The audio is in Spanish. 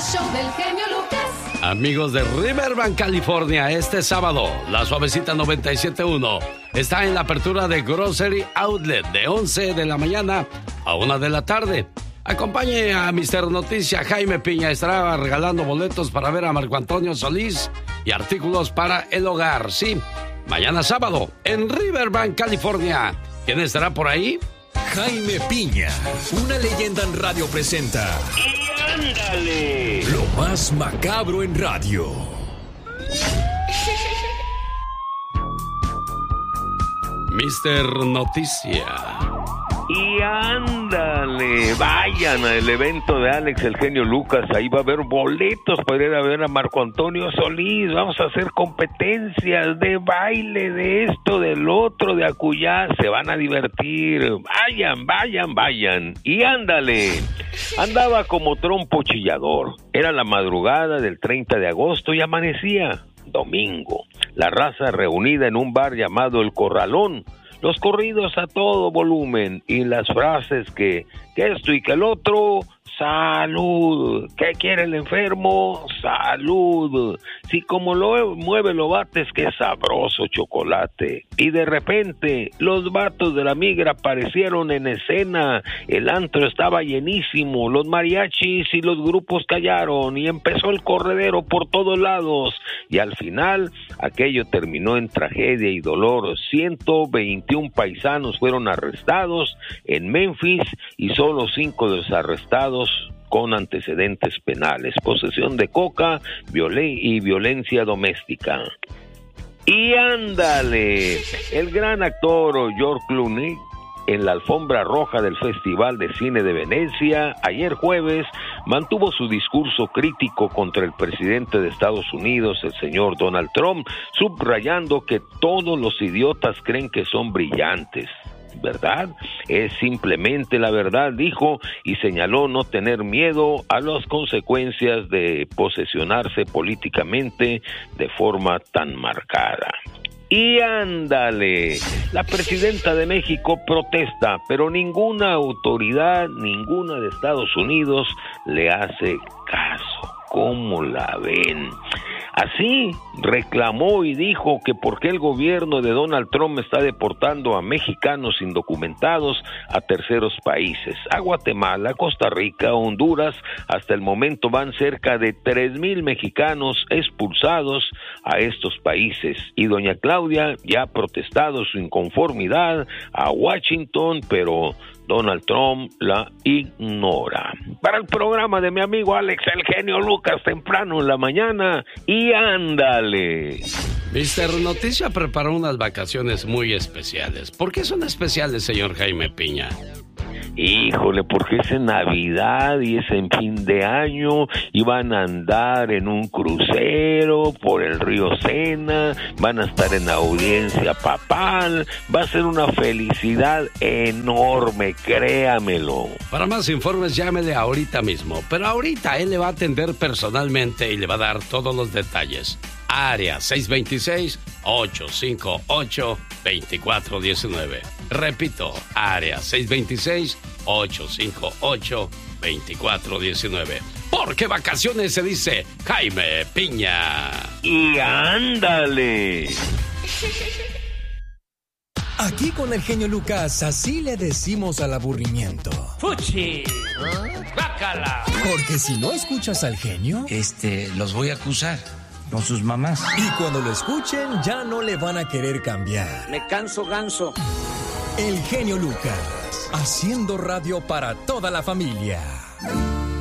show del genio Lucas. Amigos de Riverbank, California, este sábado, la Suavecita 97.1 está en la apertura de Grocery Outlet de 11 de la mañana a 1 de la tarde. Acompañe a Mr. Noticia. Jaime Piña estará regalando boletos para ver a Marco Antonio Solís y artículos para el hogar. Sí, mañana sábado en Riverbank, California. ¿Quién estará por ahí? Jaime Piña, una leyenda en radio presenta. ¡Y ándale! Lo más macabro en radio. Mr. Noticia. Y ándale, vayan al evento de Alex el genio Lucas, ahí va a haber boletos para ir a ver a Marco Antonio Solís, vamos a hacer competencias de baile, de esto, del otro, de acullá, se van a divertir, vayan, y ándale, andaba como trompo chillador, era la madrugada del 30 de agosto y amanecía domingo, la raza reunida en un bar llamado El Corralón, los corridos a todo volumen y las frases que esto y que el otro, salud, ¿qué quiere el enfermo? Salud, si como lo mueve lo bates, qué sabroso chocolate. Y de repente los vatos de la migra aparecieron en escena, el antro estaba llenísimo, los mariachis y los grupos callaron y empezó el corredero por todos lados y al final aquello terminó en tragedia y dolor. 121 paisanos fueron arrestados en Memphis y solo 5 de los arrestados con antecedentes penales, posesión de coca y violencia doméstica. Y ándale, el gran actor George Clooney en la alfombra roja del Festival de Cine de Venecia, ayer jueves, mantuvo su discurso crítico contra el presidente de Estados Unidos, el señor Donald Trump, subrayando que todos los idiotas creen que son brillantes. ¿Verdad? Es simplemente la verdad, dijo, y señaló no tener miedo a las consecuencias de posesionarse políticamente de forma tan marcada. Y ándale, la presidenta de México protesta, pero ninguna autoridad, ninguna de Estados Unidos le hace caso. ¿Cómo la ven? Así reclamó y dijo que por qué el gobierno de Donald Trump está deportando a mexicanos indocumentados a terceros países, a Guatemala, Costa Rica, Honduras. Hasta el momento van cerca de 3,000 mexicanos expulsados a estos países. Y doña Claudia ya ha protestado su inconformidad a Washington, pero Donald Trump la ignora. Para el programa de mi amigo Alex el genio Lucas, temprano en la mañana, y ándale. Mr. Noticia preparó unas vacaciones muy especiales. ¿Por qué son especiales, señor Jaime Piña? Híjole, porque es en Navidad y es en fin de año y van a andar en un crucero por el río Sena, van a estar en audiencia papal, va a ser una felicidad enorme, créamelo. Para más informes llámele ahorita mismo, pero ahorita él le va a atender personalmente y le va a dar todos los detalles. Área 626-858-2419. Repito, área 626-858-2419. Porque vacaciones se dice Jaime Piña. Y ándale. Aquí con el genio Lucas, así le decimos al aburrimiento. ¡Fuchi! ¡Bácala! Porque si no escuchas al genio, los voy a acusar con sus mamás. Y cuando lo escuchen, ya no le van a querer cambiar. Me canso ganso. El genio Lucas, haciendo radio para toda la familia.